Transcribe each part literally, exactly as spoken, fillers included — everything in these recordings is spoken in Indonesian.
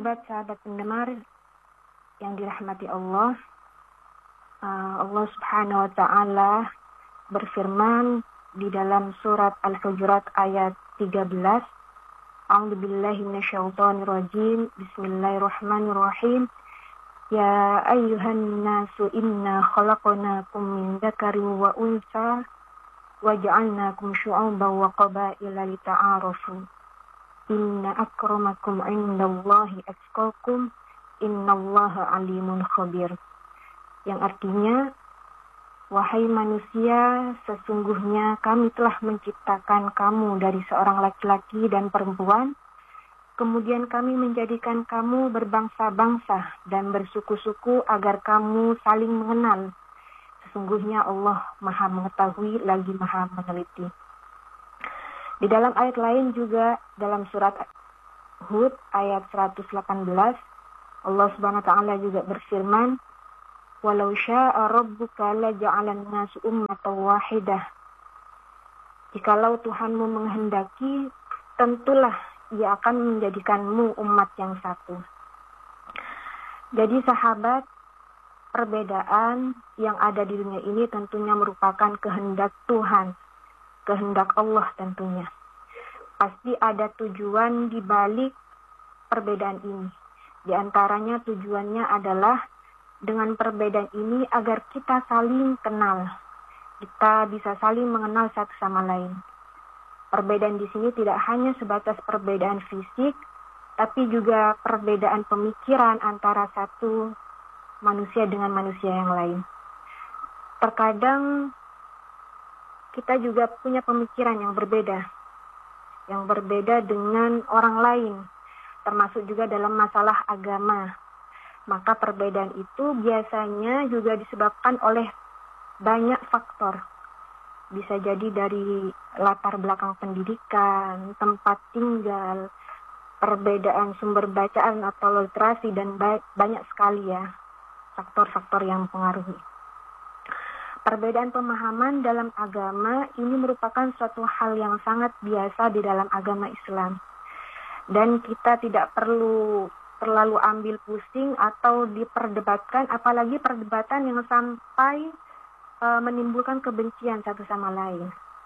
Sahabat-sahabat pendengar yang dirahmati Allah, uh, Allah Subhanahu wa taala berfirman di dalam surat Al-Hujurat ayat tiga belas. A'udzubillahi minasyaitonir rajim. Bismillahirrahmanirrahim. Ya ayyuhan nasu inna khalaqnakum min dzakarin wa untha wa ja'alnakum syu'uban wa qabaila lita'arafu. Inna akramakum 'indallahi atqakum. Innallaha 'alimun khabir. Yang artinya, wahai manusia, sesungguhnya kami telah menciptakan kamu dari seorang laki-laki dan perempuan. Kemudian kami menjadikan kamu berbangsa-bangsa dan bersuku-suku agar kamu saling mengenal. Sesungguhnya Allah Maha Mengetahui lagi Maha Meneliti. Di dalam ayat lain juga, dalam surat Hud ayat seratus delapan belas, Allah Subhanahu wa taala juga berfirman, "Walau syaa rabbuka laja'alan nasu ummatan wahidah." Jikalau Tuhanmu menghendaki, tentulah Ia akan menjadikanmu umat yang satu. Jadi sahabat, perbedaan yang ada di dunia ini tentunya merupakan kehendak Tuhan, kehendak Allah tentunya. Pasti ada tujuan di balik perbedaan ini. Di antaranya tujuannya adalah dengan perbedaan ini agar kita saling kenal. Kita bisa saling mengenal satu sama lain. Perbedaan di sini tidak hanya sebatas perbedaan fisik, tapi juga perbedaan pemikiran antara satu manusia dengan manusia yang lain. Terkadang kita juga punya pemikiran yang berbeda, yang berbeda dengan orang lain, termasuk juga dalam masalah agama. Maka perbedaan itu biasanya juga disebabkan oleh banyak faktor. Bisa jadi dari latar belakang pendidikan, tempat tinggal, perbedaan sumber bacaan atau literasi, dan ba- banyak sekali ya faktor-faktor yang mempengaruhi. Perbedaan pemahaman dalam agama ini merupakan suatu hal yang sangat biasa di dalam agama Islam. Dan kita tidak perlu terlalu ambil pusing atau diperdebatkan, apalagi perdebatan yang sampai uh, menimbulkan kebencian satu sama lain.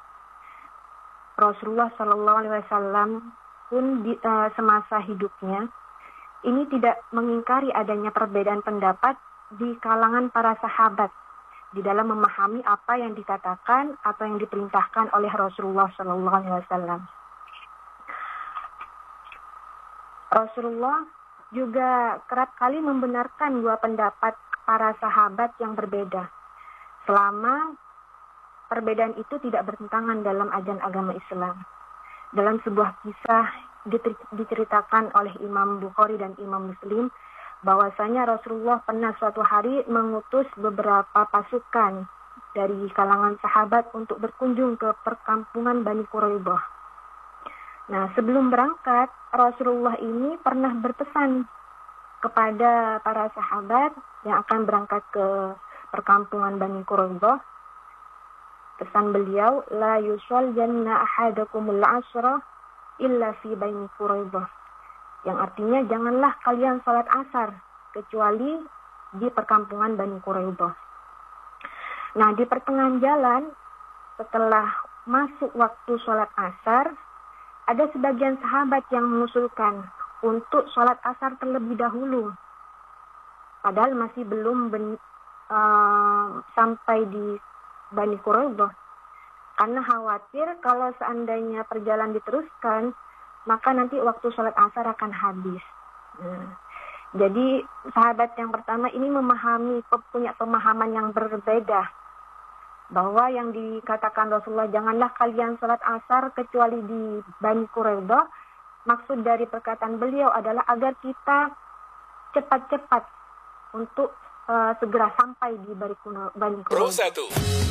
Rasulullah Shallallahu Alaihi Wasallam pun di, uh, semasa hidupnya ini tidak mengingkari adanya perbedaan pendapat di kalangan para sahabat di dalam memahami apa yang dikatakan atau yang diperintahkan oleh Rasulullah Shallallahu Alaihi Wasallam. Rasulullah juga kerap kali membenarkan dua pendapat para sahabat yang berbeda, selama perbedaan itu tidak bertentangan dalam ajaran agama Islam. Dalam sebuah kisah diceritakan oleh Imam Bukhari dan Imam Muslim, bahwasanya Rasulullah pernah suatu hari mengutus beberapa pasukan dari kalangan sahabat untuk berkunjung ke perkampungan Bani Quraidah. Nah, sebelum berangkat, Rasulullah ini pernah berpesan kepada para sahabat yang akan berangkat ke perkampungan Bani Quraidah. Pesan beliau, la yusaljanna ahadakumul asra illa fi Bani Quraidah. Yang artinya, janganlah kalian salat asar kecuali di perkampungan Bani Quraidah. Nah, di pertengahan jalan, setelah masuk waktu salat asar, ada sebagian sahabat yang mengusulkan untuk sholat asar terlebih dahulu. Padahal masih belum ben, uh, sampai di Bani Quraidah. Karena khawatir kalau seandainya perjalanan diteruskan, maka nanti waktu sholat asar akan habis. Nah, jadi sahabat yang pertama ini memahami, punya pemahaman yang berbeda. Bahwa yang dikatakan Rasulullah, janganlah kalian sholat asar kecuali di Bani Quraidah, maksud dari perkataan beliau adalah agar kita cepat-cepat untuk uh, segera sampai di Bani Quraidah.